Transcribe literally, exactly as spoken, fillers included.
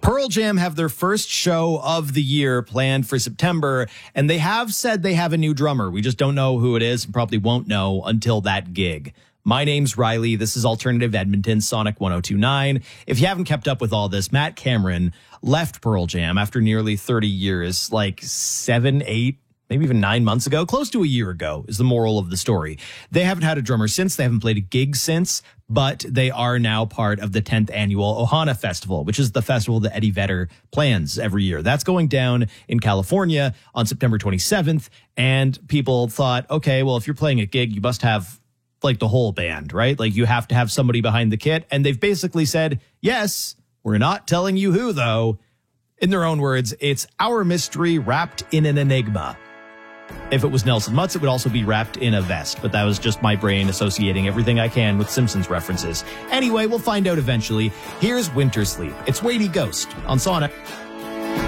Pearl Jam have their first show of the year planned for September, and they have said they have a new drummer. We just don't know who it is and probably won't know until that gig. My name's Riley. This is Alternative Edmonton, Sonic one oh two point nine. If you haven't kept up with all this, Matt Cameron left Pearl Jam after nearly thirty years, like seven, eight, maybe even nine months ago, close to a year ago is the moral of the story. They haven't had a drummer since. They haven't played a gig since, but they are now part of the tenth annual Ohana Festival, which is the festival that Eddie Vedder plans every year. That's going down in California on September twenty-seventh. And people thought, okay, well, if you're playing a gig, you must have like the whole band, right? Like you have to have somebody behind the kit. And they've basically said, yes, we're not telling you who, though. In their own words, it's our mystery wrapped in an enigma. If it was Nelson Mutz, it would also be wrapped in a vest, but that was just my brain associating everything I can with Simpsons references. Anyway, we'll find out eventually. Here's Winter Sleep. It's Weighty Ghost on Sonic.